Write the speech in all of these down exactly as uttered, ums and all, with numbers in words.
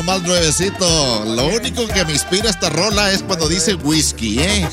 más nuevecito. Lo único que me inspira esta rola es cuando dice whisky, ¿eh?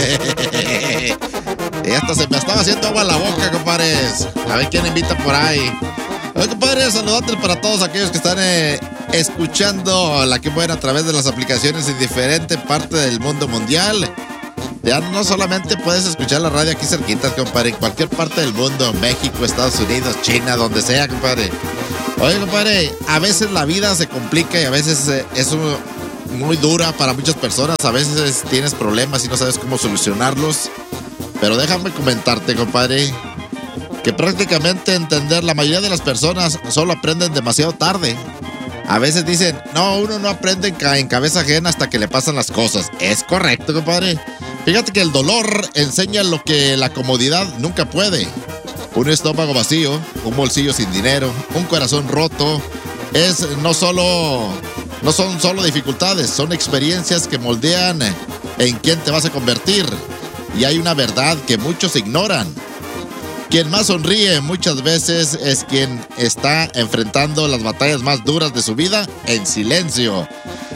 Y hasta se me estaba haciendo agua en la boca, compadres. A ver quién invita por ahí. Oye, compadres, saludantes para todos aquellos que están eh, escuchando La Que Buena a través de las aplicaciones en diferentes partes del mundo mundial. Ya no solamente puedes escuchar la radio aquí cerquita, compadre, en cualquier parte del mundo, México, Estados Unidos, China, donde sea, compadre. Oye, compadre, a veces la vida se complica y a veces eh, es un, muy dura para muchas personas. A veces tienes problemas y no sabes cómo solucionarlos. Pero déjame comentarte, compadre, que prácticamente entender la mayoría de las personas solo aprenden demasiado tarde. A veces dicen, no, uno no aprende en, ca- en cabeza ajena hasta que le pasan las cosas. Es correcto, compadre. Fíjate que el dolor enseña lo que la comodidad nunca puede. Un estómago vacío, un bolsillo sin dinero, un corazón roto, es no solo, no son solo dificultades, son experiencias que moldean en quién te vas a convertir. Y hay una verdad que muchos ignoran. Quien más sonríe muchas veces es quien está enfrentando las batallas más duras de su vida en silencio.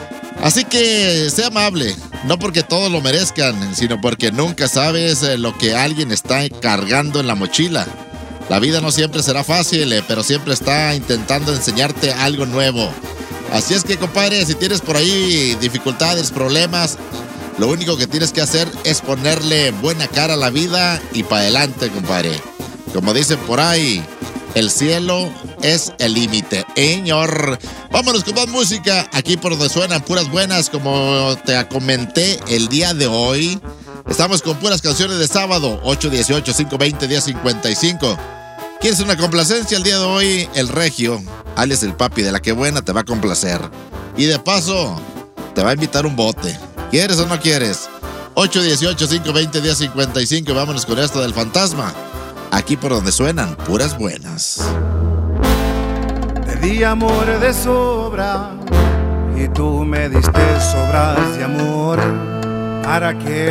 Así que sea amable, no porque todos lo merezcan, sino porque nunca sabes lo que alguien está cargando en la mochila. La vida no siempre será fácil, pero siempre está intentando enseñarte algo nuevo. Así es que, compadre, si tienes por ahí dificultades, problemas, lo único que tienes que hacer es ponerle buena cara a la vida y para adelante, compadre. Como dicen por ahí, el cielo es el límite. Señor, vámonos con más música. Aquí por donde suenan puras buenas, como te comenté el día de hoy. Estamos con puras canciones de sábado, ocho dieciocho, cinco veinte, diez cincuenta y cinco. ¿Quieres una complacencia el día de hoy? El Regio, alias el papi de La Que Buena, te va a complacer. Y de paso, te va a invitar un bote. ¿Quieres o no quieres? ocho dieciocho, cinco veinte, diez cincuenta y cinco. Vámonos con esto del fantasma. Aquí por donde suenan puras buenas. Te di amor de sobra y tú me diste sobras de amor. ¿Para qué